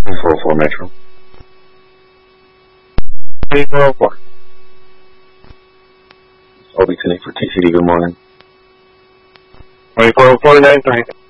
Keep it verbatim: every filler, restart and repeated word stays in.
four oh four Metro. four oh four. Obi Connect for T C D, good morning. twenty-four oh four nine three.